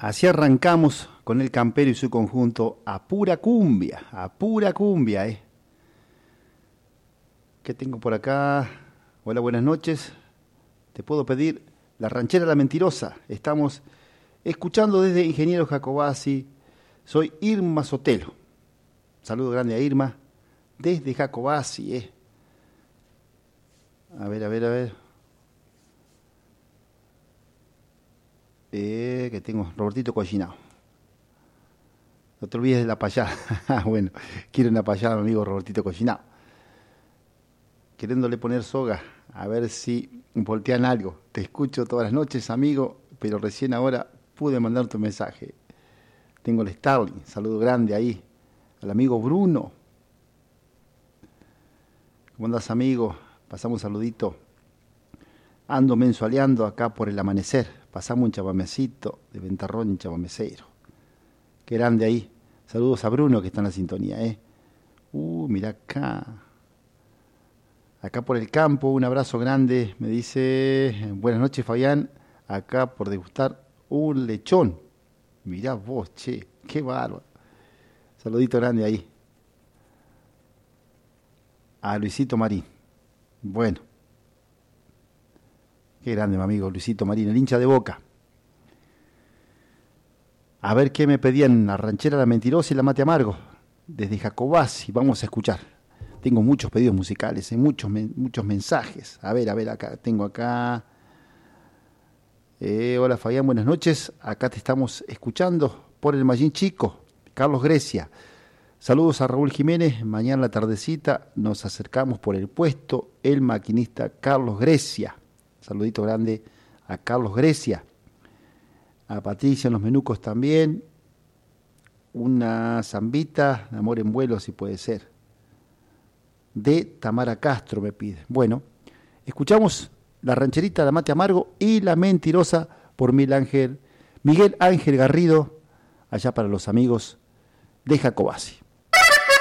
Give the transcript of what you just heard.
Así arrancamos con el campero y su conjunto a pura cumbia, ¿Qué tengo por acá? Hola, buenas noches. Te puedo pedir La Ranchera La Mentirosa. Estamos escuchando desde Ingeniero Jacobasi. Soy Irma Sotelo. Saludo grande a Irma desde Jacobasi. A ver. Que tengo Robertito Collinao. No te olvides de la payada. Bueno, quiero una payada, mi amigo Robertito Collinao. Queriéndole poner soga, a ver si voltean algo. Te escucho todas las noches, amigo, pero recién ahora pude mandar tu mensaje. Tengo el Starling, saludo grande ahí, al amigo Bruno. ¿Cómo andás, amigo? Pasamos un saludito. Ando mensualeando acá por el amanecer. Pasamos un chamamecito de Ventarrón chamamecero. Qué grande ahí. Saludos a Bruno que está en la sintonía, Mirá acá. Acá por el campo, un abrazo grande. Me dice, buenas noches, Fabián. Acá por degustar un lechón. Mirá vos, che, qué bárbaro. Saludito grande ahí. A Luisito Marín. Bueno. Qué grande, mi amigo Luisito Marín, el hincha de Boca. A ver qué me pedían, La Ranchera La Mentirosa y La Mate Amargo. Desde Jacobasi, vamos a escuchar. Tengo muchos pedidos musicales, muchos mensajes. A ver, acá tengo acá. Hola Fabián, buenas noches. Acá te estamos escuchando por el Mallín Chico, Carlos Grecia. Saludos a Raúl Jiménez. Mañana a la tardecita nos acercamos por el puesto, el maquinista Carlos Grecia. Saludito grande a Carlos Grecia. A Patricia en los Menucos también. Una zambita de Amor en Vuelo, si puede ser. De Tamara Castro me pide. Bueno, escuchamos La Rancherita, La Mate Amargo y La Mentirosa por Miguel Ángel Garrido, allá para los amigos de Jacobasi.